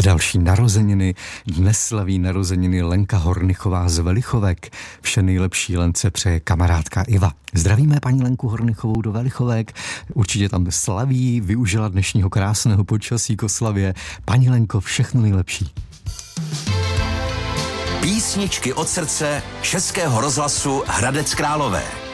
další narozeniny. Dnes slaví narozeniny Lenka Hornichová z Velichovek. Vše nejlepší Lence přeje kamarádka Iva. Zdravíme paní Lenku Hornichovou do Velichovek. Určitě tam slaví, využila dnešního krásného počasí k oslavě. Paní Lenko, všechno nejlepší. Písničky od srdce Českého rozhlasu Hradec Králové.